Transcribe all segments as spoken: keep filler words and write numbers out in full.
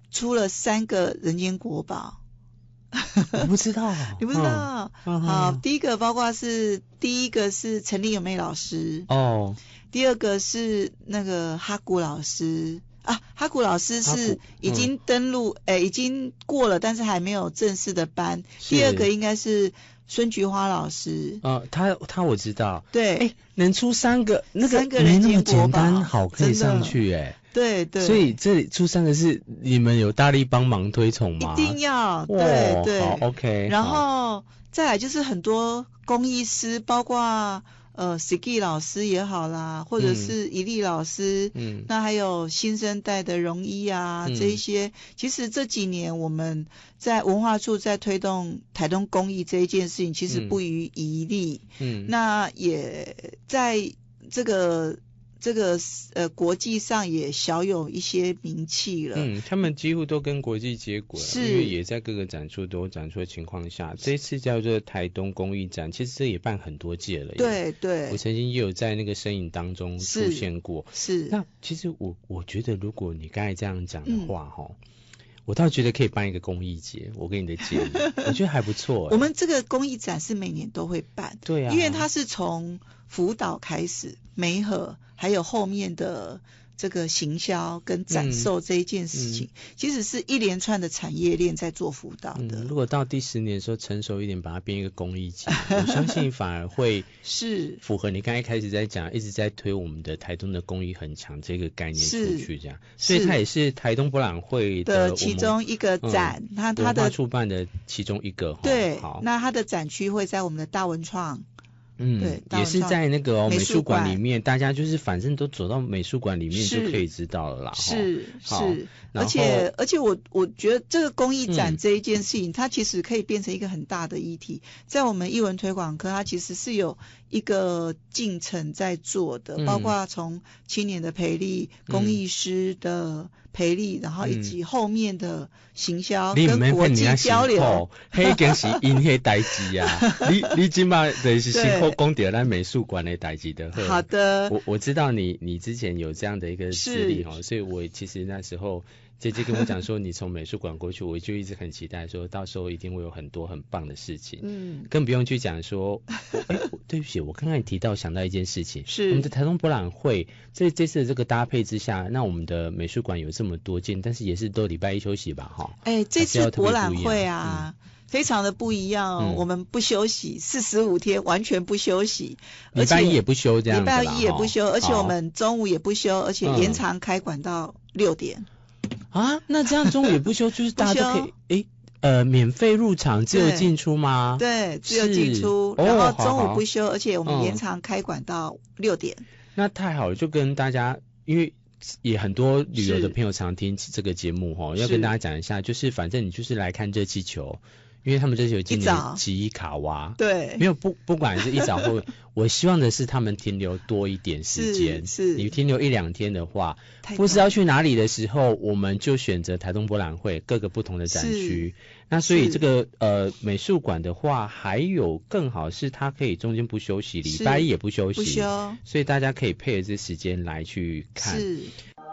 出了三个人间国宝。 我不知道， 你不知道？ 嗯、 好，第一个包括是第一个是陈立友妹老师哦， 第二个是那个哈古老师啊，哈古老师是已经登录，诶、嗯欸，已经过了，但是还没有正式的班。第二个应该是孙菊花老师， 呃，他他我知道， 对， 哎、欸，能出三个，那个三个人间国宝， 没那么简单，好可以上去、欸，哎。 对对， 所以这里出三个是你们有大力帮忙推崇吗？ 一定要，对对， 好 OK。 然后再来就是很多工艺师，包括呃 Siki 老师也好啦，或者是一力老师，嗯，那还有新生代的荣一啊、嗯、这一些，其实这几年我们在文化处在推动台东工艺这一件事情，其实不遗余力，嗯，那也在这个。这个呃国际上也小有一些名气了， 嗯，他们几乎都跟国际接轨，是，因为也在各个展出都展出的情况下，这一次叫做台东工艺展，其实这也办很多届了， 对对， 我曾经也有在那个身影当中出现过， 是，是那其实我我觉得如果你刚才这样讲的话哈、嗯，我倒觉得可以办一个工艺节，我给你的建议，我觉得还不错。 我们这个工艺展是每年都会办， 对啊， 因为它是从辅导开始，媒合。还有后面的这个行销跟展售这一件事情、嗯嗯、其实是一连串的产业链在做辅导的、 嗯、如果到第十年的时候成熟一点，把它变一个公益节我相信反而会是符合你刚才开始在讲一直在推我们的台东的公益很强这个概念出去这样，所以它也是台东博览会 的, 的其中一个展、嗯、它它的文化处办的其中一个， 对， 好， 那它的展区会在我们的大文创， 嗯， 对， 也是在那个、哦、美术馆里面，大家就是反正都走到美术馆里面就可以知道了啦。 是是，而且而且我我觉得这个公益展这一件事情、嗯，它其实可以变成一个很大的议题，在我们艺文推广科，它其实是有一个进程在做的，嗯、包括从青年的培力、嗯、工艺师的培力，然后以及后面的行销跟国际交流。 迄已经是因迄代志啊，你你今嘛就是辛苦讲到咱美术馆的代志的。 好的， 我我知道你你之前有这样的一个资历哈，所以我其实那时候姐姐跟我讲说你从美术馆过去，我就一直很期待说到时候一定会有很多很棒的事情，嗯，更不用去讲说，哎、欸，对不起，我刚刚也提到想到一件事情，是我们的台东博览会这这次的这个搭配之下，那我们的美术馆有这么多件，但是也是都礼拜一休息吧，哈， 哎、欸，这次博览会啊。嗯，非常的不一样、哦嗯，我们不休息，四十五天完全不休息， 礼拜一也不休这样子啦， 礼拜一也不休，而且我们中午也不休，而且延长开馆到六点。 啊，那这样中午也不休，就是大家都可以诶呃免费入场，自由进出吗？ 对，自由进出，然后中午不休、哦，而且我们延长开馆到六点、嗯。 那太好了，就跟大家因为。也很多旅游的朋友常听这个节目齁，要跟大家讲一下，就是反正你就是来看热气球，因为他们热气球今年吉伊卡哇， 对， 没有不不管是一早或，我希望的是他们停留多一点时间，是，你停留一两天的话，不知道去哪里的时候，我们就选择台东博览会各个不同的展区。那所以这个呃美术馆的话，还有更好是它可以中间不休息，礼拜一也不休息， 不休， 所以大家可以配合这时间来去看。 是。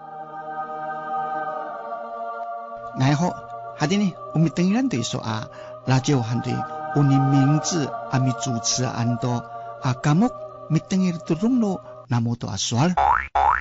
然后，还的呢，我们当然得说啊，那就很对，我的名字啊，咪主持安多啊，kamu咪等于都弄了那么多说了。